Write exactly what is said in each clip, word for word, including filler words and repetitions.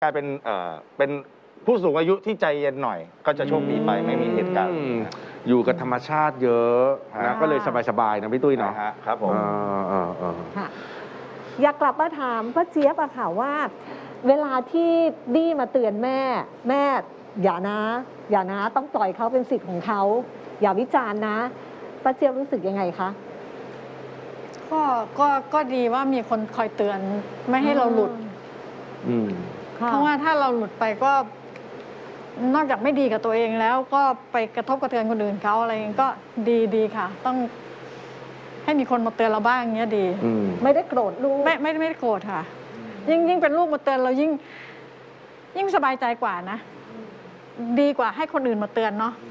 กลายเป็นเอ่อเป็นผู้สูงอายุที่ใจเย็นหน่อย ก็จะโชคดีไปไม่มีเหตุการณ์อยู่กับธรรมชาติเยอะนะก็เลยสบายๆนะพี่ตุ้ยเนาะครับผมอยากกลับมาถามป้าเจี๊ยบอะค่ะว่าเวลาที่ดี้มาเตือนแม่แม่อย่านะอย่านะต้องปล่อยเขาเป็นสิทธิ์ของเขาอย่าวิจารณ์นะป้าเจี๊ยบรู้สึกยังไงคะก็ก็ก็ดีว่ามีคนคอยเตือนไม่ให้เราหลุดเพราะว่าถ้าเราหลุดไปก็นอกจากไม่ดีกับตัวเองแล้วก็ไปกระทบกระเทือนคนอื่นเขาอะไรอย่างนี้ก็ดีดีค่ะต้องให้มีคนมาเตือนเราบ้างอย่างเงี้ยดีไม่ได้โกรธลูกไม่ไม่ไม่ได้โกรธค่ะยิ่งยิ่งเป็นลูกมาเตือนเรายิ่งยิ่งสบายใจกว่านะดีกว่าให้คนอื่นมาเตือนเนาะ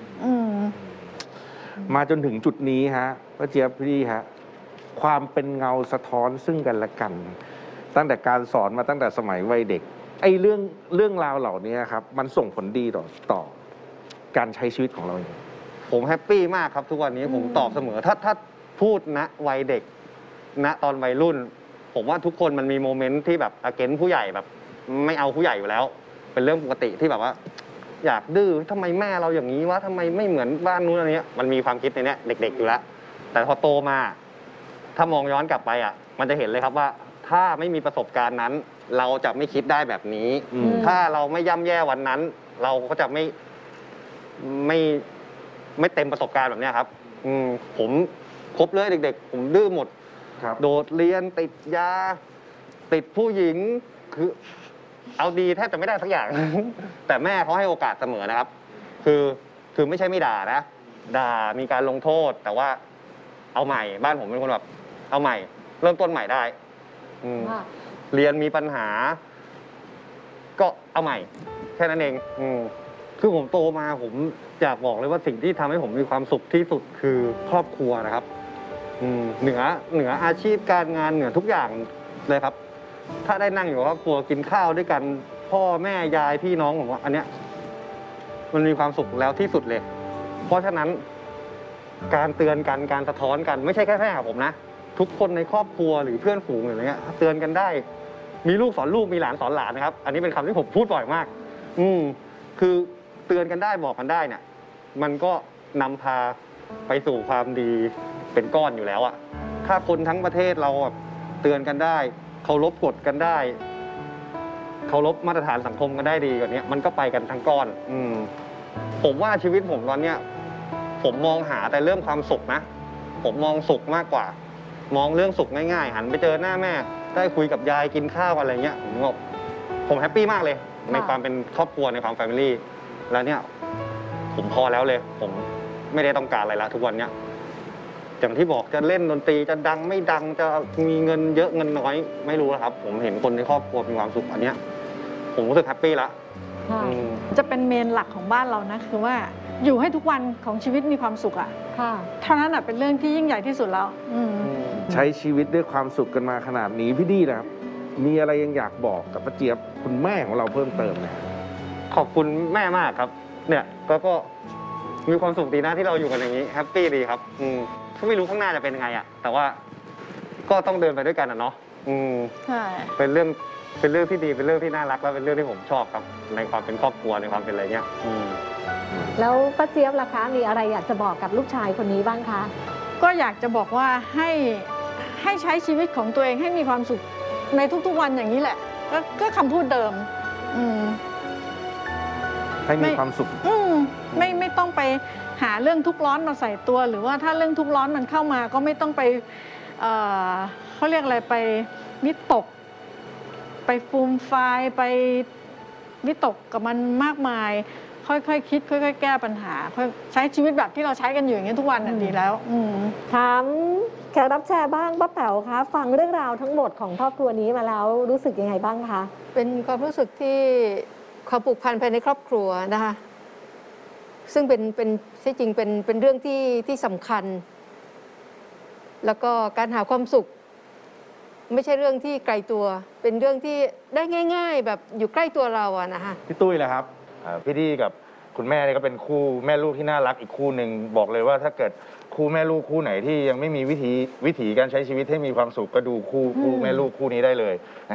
มาจนถึงจุดนี้ฮะป้าเจี๊ยบพี่ฮะความเป็นเงาสะท้อนซึ่งกันและกัน ตั้งแต่การสอนมาตั้งแต่สมัยวัยเด็กไอ้เรื่องเรื่องราวเหล่านี้ครับมันส่งผลดีต่อต่อการใช้ชีวิตของเราเองผมแฮปปี้มากครับทุกวันนี้ผมตอบเสมอถ้าถ้าพูดณวัยเด็กณตอนวัยรุ่นผมว่าทุกคนมันมีโมเมนต์ที่แบบอาเกนผู้ใหญ่แบบไม่เอาผู้ใหญ่อยู่แล้วเป็นเรื่องปกติที่แบบว่าอยากดื้อทำไมแม่เราอย่างนี้วะทำไมไม่เหมือนบ้านนู้นอะไรเงี้ยมันมีความคิดในเนี้ยเด็กๆอยู่แล้วแต่พอโตมาถ้ามองย้อนกลับไปอ่ะมันจะเห็นเลยครับว่าถ้าไม่มีประสบการณ์นั้นเราจะไม่คิดได้แบบนี้ถ้าเราไม่ย่ำแย่วันนั้นเราก็จะไม่ไม่ไม่เต็มประสบการณ์แบบนี้ครับอืมผมครบเลยเด็กๆผมดื้อหมดโดดเรียนติดยาติดผู้หญิงคือเอาดีแทบจะไม่ได้สักอย่าง แต่แม่เขาให้โอกาสเสมอนะครับคือคือไม่ใช่ไม่ด่านะด่ามีการลงโทษแต่ว่าเอาใหม่บ้านผมเป็นคนแบบเอาใหม่เริ่มต้นใหม่ได้อืมเรียนมีปัญหาก็เอาใหม่แค่นั้นเองอืมคือผมโตมาผมอยากบอกเลยว่าสิ่งที่ทำให้ผมมีความสุขที่สุดคือครอบครัวนะครับอืมเหนือเหนืออาชีพการงานเหนือทุกอย่างเลยครับถ้าได้นั่งอยู่กับครอบครัวกินข้าวด้วยกันพ่อแม่ยายพี่น้องผมว่าอันเนี้ยมันมีความสุขแล้วที่สุดเลยเพราะฉะนั้นการเตือนกันการสะท้อนกันไม่ใช่แค่แม่กับผมนะทุกคนในครอบครัวหรือเพื่อนฝูงอะไรเงี้ยเตือนกันได้มีลูกสอนลูกมีหลานสอนหลานนะครับอันนี้เป็นคำที่ผมพูดบ่อยมากอืมคือเตือนกันได้บอกกันได้เนี่ยมันก็นำพาไปสู่ความดีเป็นก้อนอยู่แล้วอะถ้าคนทั้งประเทศเราเตือนกันได้เคารพกฎกันได้เคารพมาตรฐานสังคมกันได้ดีกว่านี้มันก็ไปกันทั้งก้อนอืมผมว่าชีวิตผมตอนเนี้ยผมมองหาแต่เรื่องความสุขนะผมมองสุขมากกว่ามองเรื่องสุขง่ายๆหันไปเจอหน้าแม่ได้คุยกับยายกินข้าวอะไรเงี้ยผมบอกผมแฮปปี้มากเลยในความเป็นครอบครัวในความแฟมิลี่แล้วเนี่ยผมพอแล้วเลยผมไม่ได้ต้องการอะไรแล้วทุกวันเนี้ยอย่างที่บอกจะเล่นดนตรีจะดังไม่ดังจะมีเงินเยอะเงินน้อยไม่รู้แล้วครับผมเห็นคนในครอบครัวมีความสุขอันเนี้ยผมรู้สึกแฮปปี้ละจะเป็นเมนหลักของบ้านเรานะคือว่าอยู่ให้ทุกวันของชีวิตมีความสุขอ่ะเท่านั้นเป็นเรื่องที่ยิ่งใหญ่ที่สุดแล้วใช้ชีวิตด้วยความสุขกันมาขนาดนี้พี่ดี้นะครับมีอะไรยังอยากบอกกับป้าเจี๊ยบคุณแม่ของเราเพิ่มเติมไหมขอบคุณแม่มากครับเนี่ยก็ก็มีความสุขดีนะที่เราอยู่กันอย่างนี้แฮปปี้ดีครับอืมก็ไม่รู้ข้างหน้าจะเป็นยังไงอ่ะแต่ว่าก็ต้องเดินไปด้วยกันอ่ะเนาะอืมใช่เป็นเรื่องเป็นเรื่องที่ดีเป็นเรื่องที่น่ารักแล้วเป็นเรื่องที่ผมชอบครับในความเป็นครอบครัวในความเป็นอะไรเงี้ยอืมแล้วป้าเจี๊ยบล่ะคะมีอะไรอยากจะบอกกับลูกชายคนนี้บ้างคะก็อยากจะบอกว่าให้ให้ใช้ชีวิตของตัวเองให้มีความสุขในทุกๆวันอย่างนี้แหละก็ก็คำพูดเดิมอืมให้มีความสุขอืมไม่ไม่ต้องไปหาเรื่องทุกข์ร้อนมาใส่ตัวหรือว่าถ้าเรื่องทุกข์ร้อนมันเข้ามาก็ไม่ต้องไปเอ่อเขาเรียกอะไรไปวิตกไปฟูมไฟายไปวิตกกับมันมากมายค่อยๆ ค, คิดค่อยๆแก้ปัญหาค่อยใช้ชีวิตแบบที่เราใช้กันอยู่อย่างนี้ทุกวันดีแล้วถามแขกรับแชร์บ้างป้าแป๋วคะฟังเรื่องราวทั้งหมดของครอบครัวนี้มาแล้วรู้สึกยังไงบ้างคะเป็นความรู้สึกที่ความผูกพันภายในครอบครัวนะคะซึ่งเป็นเป็นที่จริงเป็นเป็นเรื่องที่ที่สำคัญแล้วก็การหาความสุขไม่ใช่เรื่องที่ไกลตัวเป็นเรื่องที่ได้ง่ายๆแบบอยู่ใกล้ตัวเราอะนะคะพี่ตุ้ยแหละครับพี่ดี้กับคุณแม่นี่ก็เป็นคู่แม่ลูกที่น่ารักอีกคู่หนึ่งบอกเลยว่าถ้าเกิดคู่แม่ลูกคู่ไหนที่ยังไม่มีวิธีวิถีการใช้ชีวิตให้มีความสุขก็ดูคู่คู่แม่ลูกคู่นี้ได้เลยนะฮะ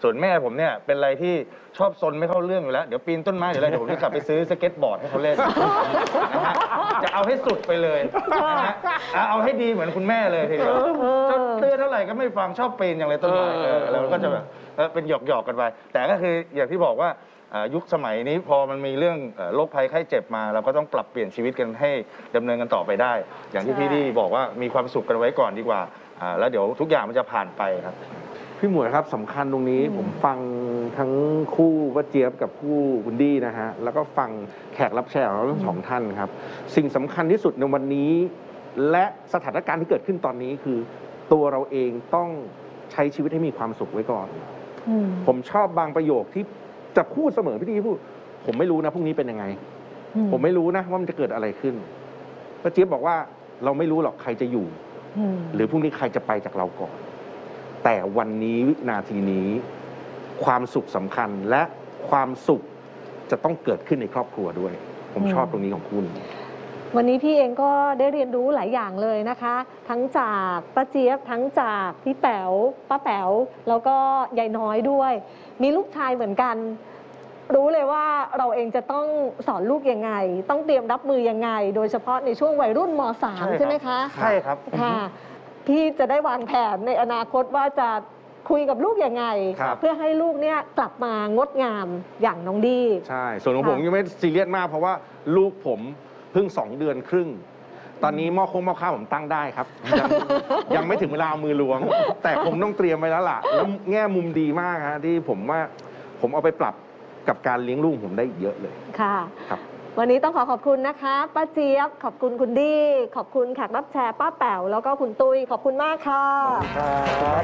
ส่วนแม่ผมเนี่ยเป็นอะไรที่ชอบซนไม่เข้าเรื่องอยู่แล้วเดี๋ยวปีนต้นไม้เดี๋ยวอะไรเดี๋ยวผมจะกลับไปซื้อสเก็ตบอร์ดให้เขาเล่นนะฮะจะเอาให้สุดไปเลยนะฮะเอาให้ดีเหมือนคุณแม่เลยทีเดียวจะเตือนเท่าไหร่ก็ไม่ฟังชอบปีนอย่างไรต้นไม้แล้วก็จะแบบเป็นหยอกๆกันไปแต่ก็คืออย่างที่บอกว่ายุคสมัยนี้พอมันมีเรื่องโรคภัยไข้เจ็บมาเราก็ต้องปรับเปลี่ยนชีวิตกันให้ดำเนินกันต่อไปได้ อย่างที่พี่ดีบอกว่ามีความสุขกันไว้ก่อนดีกว่าแล้วเดี๋ยวทุกอย่างมันจะผ่านไปครับพี่หมวยครับสำคัญตรงนี้ผมฟังทั้งคู่ป้าเจี๊ยบกับคู่คุณดี้นะฮะแล้วก็ฟังแขกรับเชิญของเราทั้งสองท่านครับสิ่งสำคัญที่สุดในวันนี้และสถานการณ์ที่เกิดขึ้นตอนนี้คือตัวเราเองต้องใช้ชีวิตให้มีความสุขไว้ก่อนผมชอบบางประโยคที่จะพูดเสมอพี่ดี้พูดผมไม่รู้นะพรุ่งนี้เป็นยังไงผมไม่รู้นะว่ามันจะเกิดอะไรขึ้นป้าเจี๊ยบบอกว่าเราไม่รู้หรอกใครจะอยู่หรือพรุ่งนี้ใครจะไปจากเราก่อนแต่วันนี้วินาทีนี้ความสุขสำคัญและความสุขจะต้องเกิดขึ้นในครอบครัวด้วยผมชอบตรงนี้ของคุณวันนี้พี่เองก็ได้เรียนรู้หลายอย่างเลยนะคะทั้งจากป้าเจี๊ยบทั้งจากพี่แป๋วป้าแป๋วแล้วก็ยายน้อยด้วยมีลูกชายเหมือนกันรู้เลยว่าเราเองจะต้องสอนลูกยังไงต้องเตรียมรับมือยังไงโดยเฉพาะในช่วงวัยรุ่นม .สาม ใช่ไหมคะใช่ครับค่ะพี่จะได้วางแผนในอนาคตว่าจะคุยกับลูกยังไงเพื่อให้ลูกเนี่ยกลับมางดงามอย่างน้องดีใช่ส่วนของผมยังไม่ซีเรียสมากเพราะว่าลูกผมเพิ่งสองเดือนครึ่งตอนนี้หม้อคงหม้อข้าวผมตั้งได้ครับยังยังไม่ถึงเวลามือล้วงแต่ผมต้องเตรียมไว้แล้วล่ะแล้วแง่มุมดีมากฮะที่ผมว่าผมเอาไปปรับกับการเลี้ยงลูกผมได้เยอะเลยค่ะครับวันนี้ต้องขอขอบคุณนะคะป้าเจี๊ยบขอบคุณคุณดี้ขอบคุณแขกรับแชร์ป้าแป๋วแล้วก็คุณตุ้ยขอบคุณมากค่ะครับ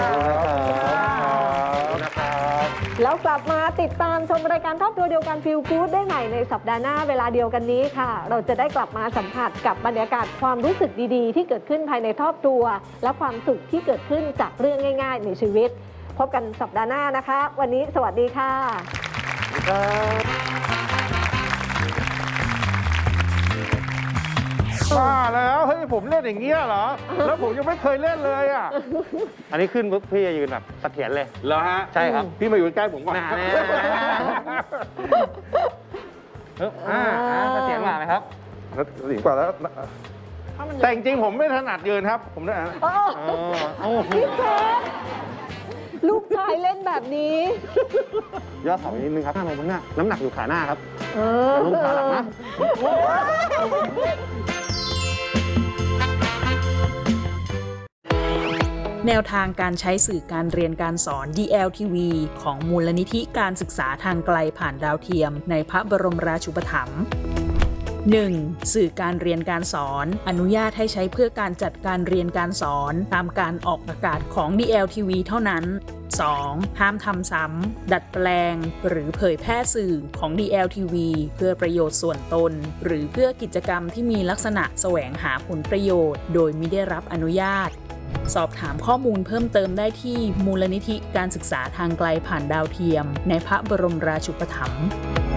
ครับแล้วกลับมาติดตามชมรายการครอบครัวเดียวกันฟีลกู๊ดได้ใหม่ในสัปดาห์หน้าเวลาเดียวกันนี้ค่ะเราจะได้กลับมาสัมผัสกับบรรยากาศความรู้สึกดีๆที่เกิดขึ้นภายในครอบครัวและความสุขที่เกิดขึ้นจากเรื่องง่ายๆในชีวิตพบกันสัปดาห์หน้านะคะวันนี้สวัสดีค่ะมาแล้วเฮ้ยผมเล่นอย่างเงี้ยเหรอแล้วผมยังไม่เคยเล่นเลยอ่ะอันนี้ขึ้นปุ๊บพี่จะยืนแบบเสถียรเลยเหรอฮะใช่ครับพี่มาอยู่ใกล้ผมก่อนแน่อ่าเสถียรมาไหมครับเสถียรกว่าแล้วแต่จริงๆผมไม่ถนัดยืนครับผมได้พี่เจ๊ลูกชายเล่นแบบนี้ย่อเสานิดนึงครับหน้าลงบนหน้าน้ำหนักอยู่ขาหน้าครับลงขาหลังนะแนวทางการใช้สื่อการเรียนการสอน ดี แอล ที วี ของมูลนิธิการศึกษาทางไกลผ่านดาวเทียมในพระบรมราชูปถัมภ์ หนึ่ง. สื่อการเรียนการสอนอนุญาตให้ใช้เพื่อการจัดการเรียนการสอนตามการออกอากาศของ ดี แอล ที วี เท่านั้น สอง. ห้ามทำซ้ำดัดแปลงหรือเผยแพร่สื่อของ ดี แอล ที วี เพื่อประโยชน์ส่วนตนหรือเพื่อกิจกรรมที่มีลักษณะแสวงหาผลประโยชน์โดยมิได้รับอนุญาตสอบถามข้อมูลเพิ่มเติมได้ที่มูลนิธิการศึกษาทางไกลผ่านดาวเทียมในพระบรมราชูปถัมภ์